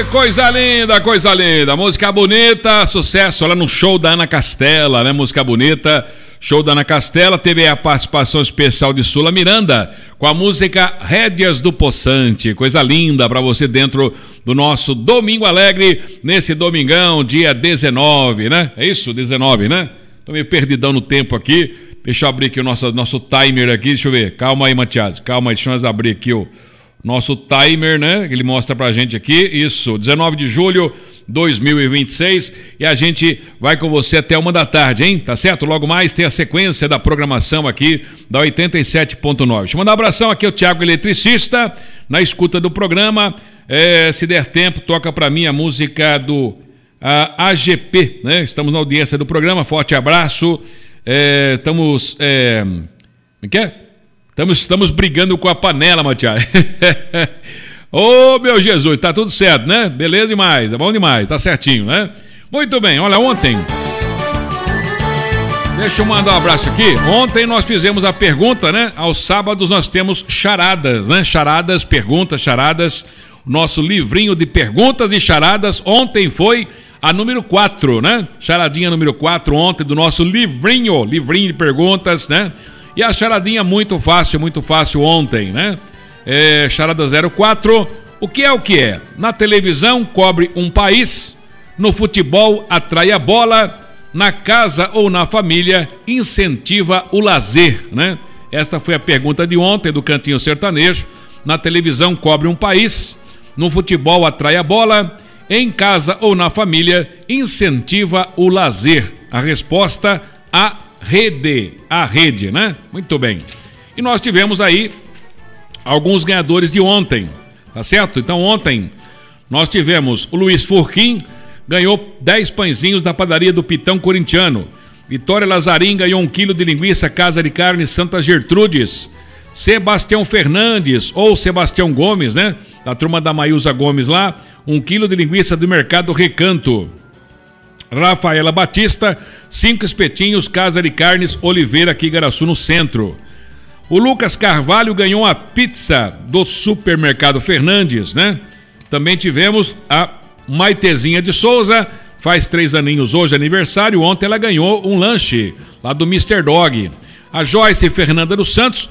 Coisa linda, coisa linda. Música bonita, sucesso lá no show da Ana Castela, né? Música bonita, show da Ana Castela. Teve a participação especial de Sula Miranda com a música Rédeas do Poçante. Coisa linda pra você dentro do nosso Domingo Alegre, nesse domingão, dia 19, né? É isso? 19, né? Tô meio perdidão no tempo aqui. Deixa eu abrir aqui o nosso timer aqui. Deixa eu ver. Calma aí, Matias. Calma aí, deixa eu abrir aqui o nosso timer, né? Ele mostra pra gente aqui. Isso, 19 de julho de 2026. E a gente vai com você até 1h, hein? Tá certo? Logo mais tem a sequência da programação aqui da 87.9. Deixa eu mandar um abração aqui ao Thiago Eletricista, na escuta do programa. Se der tempo, toca pra mim a música do AGP, né? Estamos na audiência do programa. Forte abraço. Estamos brigando com a panela, Matias. Ô, meu Jesus, tá tudo certo, né? Beleza demais, é bom demais, tá certinho, né? Muito bem, olha, ontem, deixa eu mandar um abraço aqui. Ontem nós fizemos a pergunta, né? Aos sábados nós temos charadas, né? Charadas, perguntas, charadas. Nosso livrinho de perguntas e charadas. Ontem foi a número 4, né? Charadinha número 4 ontem do nosso livrinho de perguntas, né? E a charadinha muito fácil ontem, né? Charada 04, o que é? Na televisão cobre um país, no futebol atrai a bola, na casa ou na família incentiva o lazer, né? Esta foi a pergunta de ontem do Cantinho Sertanejo. Na televisão cobre um país, no futebol atrai a bola, em casa ou na família incentiva o lazer. A resposta, a rede, né? Muito bem. E nós tivemos aí alguns ganhadores de ontem, tá certo? Então ontem nós tivemos o Luiz Furquim, ganhou 10 pãezinhos da padaria do Pitão Corintiano. Vitória Lazarim ganhou 1 quilo de linguiça Casa de Carne Santa Gertrudes. Sebastião Fernandes, ou Sebastião Gomes, né? Da turma da Maísa Gomes lá, 1 quilo de linguiça do Mercado Recanto. Rafaela Batista, 5 espetinhos Casa de Carnes Oliveira, aqui em Igaraçu, no centro. O Lucas Carvalho ganhou a pizza do Supermercado Fernandes, né? Também tivemos a Maitezinha de Souza, faz 3 aninhos hoje, aniversário. Ontem ela ganhou um lanche lá do Mr. Dog. A Joyce Fernanda dos Santos,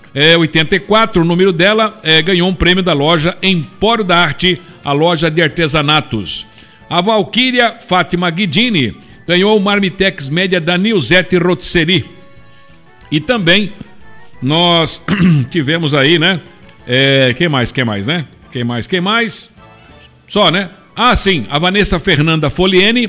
84, o número dela, ganhou um prêmio da loja Empório da Arte, a loja de artesanatos. A Valquíria Fátima Guidini ganhou o Marmitex Média da Nilzete Rotisserie. E também nós tivemos aí, né? Quem mais, né? Quem mais? Só, né? Ah, sim, a Vanessa Fernanda Foliene,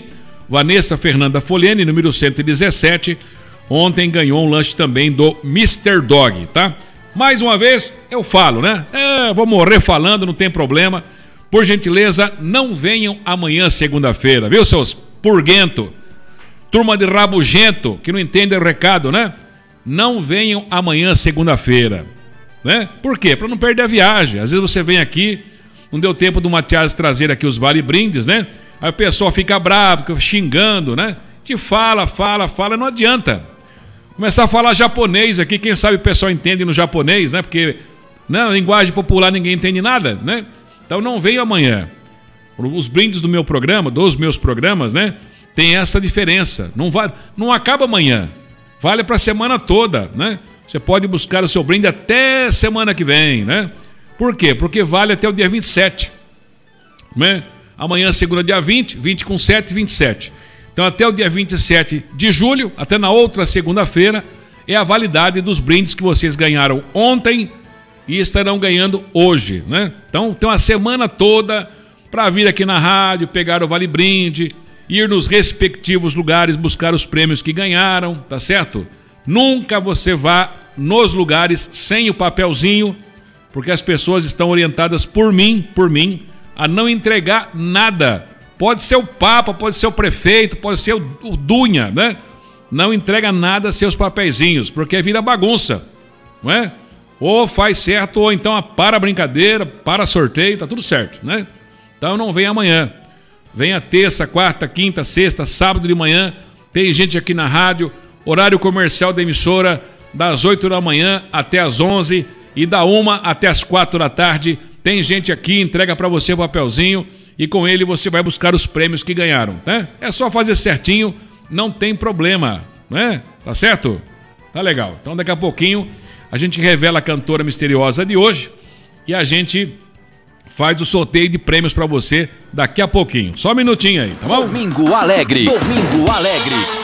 número 117, ontem ganhou um lanche também do Mr. Dog, tá? Mais uma vez, eu falo, né? Vou morrer falando, não tem problema. Por gentileza, não venham amanhã, segunda-feira, viu, seus purguento? Turma de rabugento, que não entende o recado, né? Não venham amanhã, segunda-feira, né? Por quê? Para não perder a viagem. Às vezes você vem aqui, não deu tempo do Matias trazer aqui os vale-brindes, né? Aí o pessoal fica bravo, fica xingando, né? Te fala, não adianta. Começar a falar japonês aqui, quem sabe o pessoal entende no japonês, né? Porque na linguagem popular ninguém entende nada, né? Então não venha amanhã. Os brindes do meu programa, dos meus programas, né? Tem essa diferença. Não acaba amanhã. Vale para a semana toda, né? Você pode buscar o seu brinde até semana que vem, né? Por quê? Porque vale até o dia 27, né? Amanhã, segunda, dia 20 com 7, 27. Então até o dia 27 de julho, até na outra segunda-feira, é a validade dos brindes que vocês ganharam ontem e estarão ganhando hoje, né? Então tem uma semana toda para vir aqui na rádio, pegar o Vale Brinde, ir nos respectivos lugares buscar os prêmios que ganharam, tá certo? Nunca você vá nos lugares sem o papelzinho, porque as pessoas estão orientadas por mim, a não entregar nada. Pode ser o Papa, pode ser o prefeito, pode ser o Dunha, né? Não entrega nada seus papeizinhos, porque vira bagunça, não é? Ou faz certo, ou então para a brincadeira, para sorteio, tá tudo certo, né? Então não vem amanhã. Venha terça, quarta, quinta, sexta, sábado de manhã. Tem gente aqui na rádio, horário comercial da emissora, das 8 da manhã até as 11 e da 1 até as 4 da tarde. Tem gente aqui, entrega para você o papelzinho e com ele você vai buscar os prêmios que ganharam, né? É só fazer certinho, não tem problema, né? Tá certo? Tá legal. Então daqui a pouquinho a gente revela a cantora misteriosa de hoje e a gente faz o sorteio de prêmios pra você daqui a pouquinho. Só um minutinho aí, tá bom? Domingo Alegre. Domingo Alegre.